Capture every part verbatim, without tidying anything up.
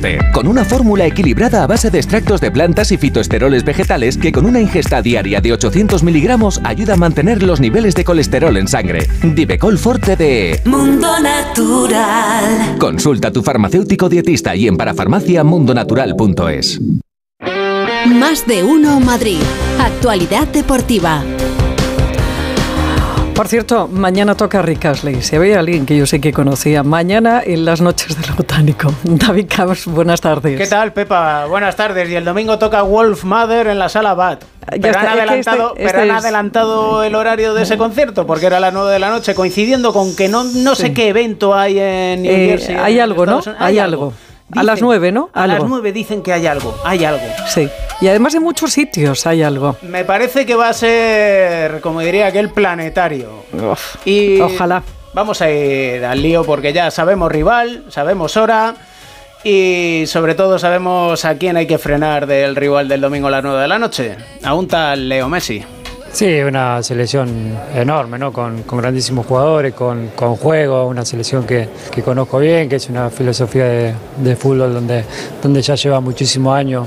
Forte, con una fórmula equilibrada a base de extractos de plantas y fitoesteroles vegetales que con una ingesta diaria de ochocientos miligramos ayuda a mantener los niveles de colesterol en sangre. Divecol Forte de Mundo Natural. Consulta a tu farmacéutico dietista y en parafarmacia mundonatural punto es. Más de uno Madrid. Actualidad deportiva. Por cierto, mañana toca Rick Astley. Si había alguien que yo sé que conocía, mañana en las noches del Botánico. David Camps, buenas tardes. ¿Qué tal, Pepa? Buenas tardes. Y el domingo toca Wolf Mother en la Sala Bat. Pero, está, han adelantado, este, este pero han es... adelantado el horario de ese concierto porque era a las nueve de la noche, coincidiendo con que no, no sé sí. qué evento hay en New eh, Jersey. Hay en algo, ¿no? Hay, hay algo. algo. Dicen, a las nueve, ¿no? A algo. las nueve dicen que hay algo, hay algo. Sí, y además en muchos sitios hay algo. Me parece que va a ser, como diría aquel, planetario. Uf, y ojalá. Vamos a ir al lío porque ya sabemos rival, sabemos hora y sobre todo sabemos a quién hay que frenar del rival del domingo a las nueve de la noche. A un tal Leo Messi. Sí, una selección enorme, ¿no? Con, con grandísimos jugadores, con, con juego, una selección que, que conozco bien, que es una filosofía de, de fútbol donde, donde ya lleva muchísimos años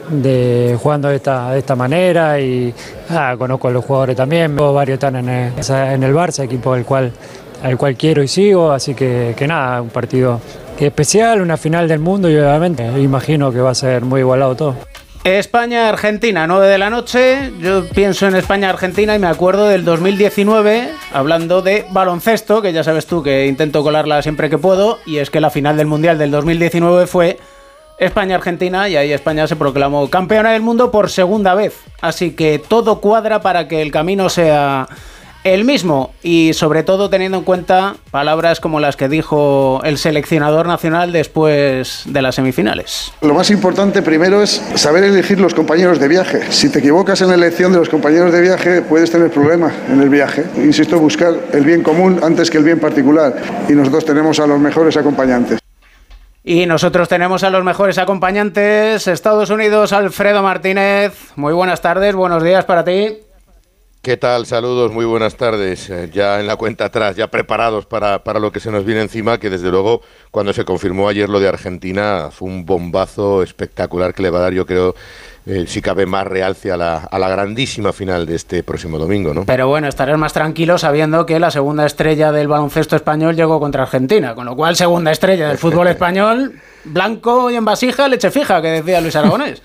de jugando de esta, de esta manera y ah, conozco a los jugadores también, varios están en el, en el Barça, equipo del cual, al cual quiero y sigo, así que, que nada, un partido especial, una final del mundo y obviamente imagino que va a ser muy igualado todo. España-Argentina, nueve de la noche. Yo pienso en España-Argentina y me acuerdo del dos mil diecinueve, hablando de baloncesto, que ya sabes tú que intento colarla siempre que puedo, y es que la final del Mundial del dos mil diecinueve fue España-Argentina y ahí España se proclamó campeona del mundo por segunda vez. Así que todo cuadra para que el camino sea el mismo y sobre todo teniendo en cuenta palabras como las que dijo el seleccionador nacional después de las semifinales. Lo más importante primero es saber elegir los compañeros de viaje. Si te equivocas en la elección de los compañeros de viaje puedes tener problemas en el viaje. Insisto, buscar el bien común antes que el bien particular y nosotros tenemos a los mejores acompañantes. Y nosotros tenemos a los mejores acompañantes. Estados Unidos, Alfredo Martínez. Muy buenas tardes, buenos días para ti. ¿Qué tal? Saludos, muy buenas tardes. Eh, ya en la cuenta atrás, ya preparados para, para lo que se nos viene encima, que desde luego cuando se confirmó ayer lo de Argentina fue un bombazo espectacular que le va a dar, yo creo, eh, si cabe más realce a la, a la grandísima final de este próximo domingo, ¿no? Pero bueno, estarás más tranquilo sabiendo que la segunda estrella del baloncesto español llegó contra Argentina, con lo cual segunda estrella del fútbol español, blanco y en vasija, leche fija, que decía Luis Aragonés.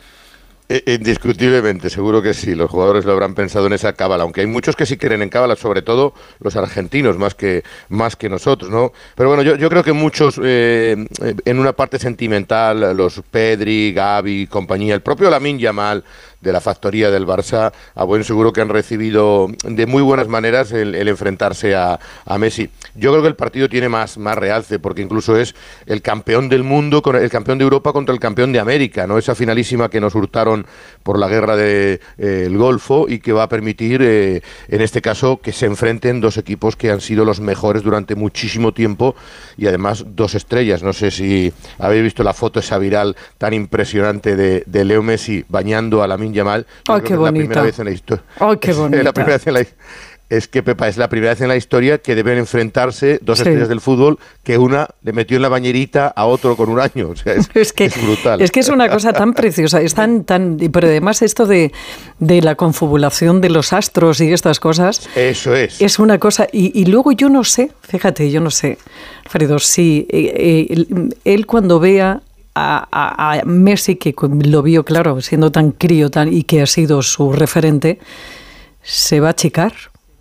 Indiscutiblemente, seguro que sí, los jugadores lo habrán pensado en esa cábala, aunque hay muchos que sí creen en cábala, sobre todo los argentinos, más que más que nosotros, ¿no? Pero bueno, yo, yo creo que muchos, eh, en una parte sentimental, los Pedri, Gavi, compañía, el propio Lamine Yamal, de la factoría del Barça, a buen seguro que han recibido de muy buenas maneras el, el enfrentarse a, a Messi. Yo creo que el partido tiene más, más realce, porque incluso es el campeón del mundo, el campeón de Europa contra el campeón de América, ¿no? Esa finalísima que nos hurtaron por la guerra del de, eh, Golfo y que va a permitir, eh, en este caso, que se enfrenten dos equipos que han sido los mejores durante muchísimo tiempo y además dos estrellas. No sé si habéis visto la foto esa viral tan impresionante de, de Leo Messi bañando a Lamine Yamal. ¡Ay, qué bonita! La primera vez en la historia. ¡Ay, qué bonita! La primera vez en la Es que, Pepa, es la primera vez en la historia que deben enfrentarse dos sí. estrellas del fútbol, que una le metió en la bañerita a otro con un año. O sea, es, es, que, es brutal. Es que es una cosa tan preciosa, es tan, tan, pero además esto de, de la confabulación de los astros y estas cosas. Eso es. Es una cosa, y, y luego yo no sé, fíjate, yo no sé, Alfredo, si eh, eh, él cuando vea A, a, a Messi, que lo vio, claro, siendo tan crío tan, y que ha sido su referente, ¿se va a achicar?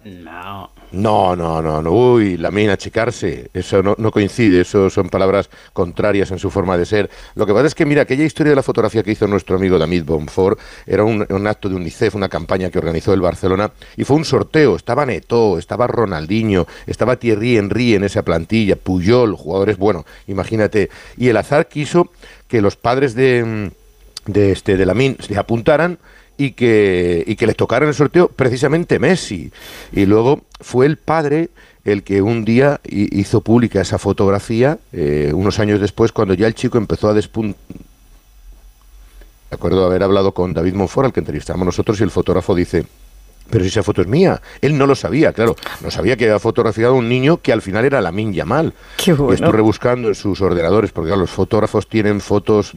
No. No, no, no, no. Uy, Lamine, achicarse. Eso no, no coincide, eso son palabras contrarias en su forma de ser. Lo que pasa es que, mira, aquella historia de la fotografía que hizo nuestro amigo David Bonfort era un, un acto de UNICEF, una campaña que organizó el Barcelona, y fue un sorteo. Estaba Neto, estaba Ronaldinho, estaba Thierry Henry en esa plantilla, Puyol, jugadores, bueno, imagínate. Y el azar quiso que los padres de, de, este, de Lamine se apuntaran y que, y que les tocara en el sorteo precisamente Messi. Y luego fue el padre el que un día hizo pública esa fotografía, eh, unos años después, cuando ya el chico empezó a despuntar. De acuerdo, haber hablado con David Monfort, al que entrevistamos nosotros, y el fotógrafo dice: pero si esa foto es mía. Él no lo sabía, claro. No sabía que había fotografiado a un niño que al final era Lamine Yamal. Qué bueno. Y estuve rebuscando en sus ordenadores, porque claro, los fotógrafos tienen fotos